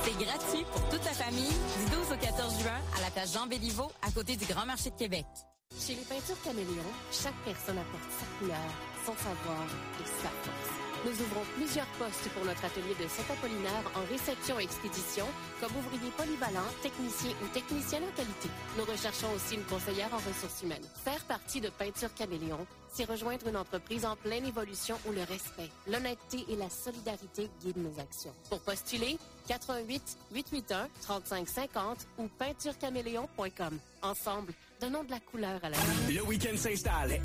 C'est gratuit pour toute la famille du 12 au 14 juin à la place Jean-Béliveau, à côté du Grand Marché de Québec. Chez les Peintures Caméléon, chaque personne apporte sa couleur, son savoir et sa force. Nous ouvrons plusieurs postes pour notre atelier de Saint-Apollinaire en réception et expédition, comme ouvrier polyvalent, technicien ou technicienne en qualité. Nous recherchons aussi une conseillère en ressources humaines. Faire partie de Peinture Caméléon, c'est rejoindre une entreprise en pleine évolution où le respect, l'honnêteté et la solidarité guident nos actions. Pour postuler, 88 881 3550 ou peinturecaméléon.com. Ensemble, donnons de la couleur à la vie. Le week-end s'installe